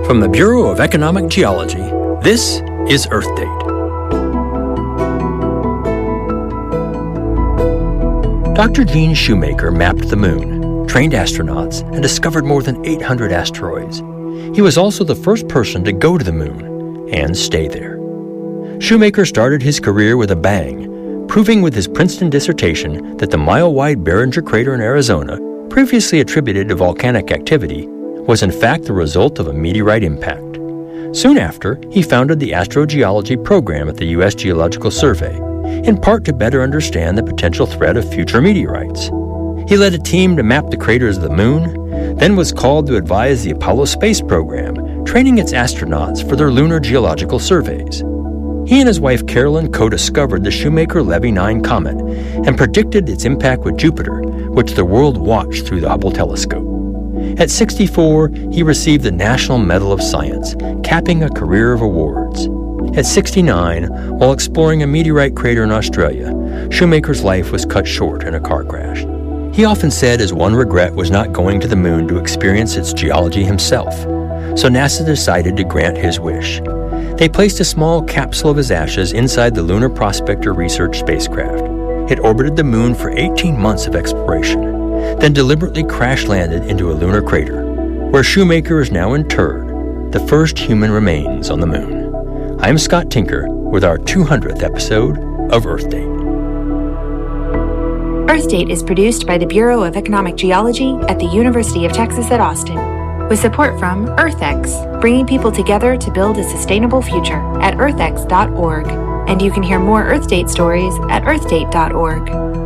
From the Bureau of Economic Geology, this is Earth Date. Dr. Gene Shoemaker mapped the moon, trained astronauts, and discovered more than 800 asteroids. He was also the first person to go to the moon and stay there. Shoemaker started his career with a bang, proving with his Princeton dissertation that the mile-wide Barringer crater in Arizona, previously attributed to volcanic activity, was in fact the result of a meteorite impact. Soon after, he founded the astrogeology program at the U.S. Geological Survey, in part to better understand the potential threat of future meteorites. He led a team to map the craters of the moon, then was called to advise the Apollo space program, training its astronauts for their lunar geological surveys. He and his wife Carolyn co-discovered the Shoemaker-Levy 9 comet and predicted its impact with Jupiter, which the world watched through the Hubble telescope. At 64, he received the National Medal of Science, capping a career of awards. At 69, while exploring a meteorite crater in Australia, Shoemaker's life was cut short in a car crash. He often said his one regret was not going to the moon to experience its geology himself, so NASA decided to grant his wish. They placed a small capsule of his ashes inside the Lunar Prospector research spacecraft. It orbited the moon for 18 months of exploration, then deliberately crash-landed into a lunar crater, where Shoemaker is now interred, the first human remains on the moon. I'm Scott Tinker with our 200th episode of Earth Date. Earth Date is produced by the Bureau of Economic Geology at the University of Texas at Austin, with support from EarthX, bringing people together to build a sustainable future at earthx.org. And you can hear more Earth Date stories at earthdate.org.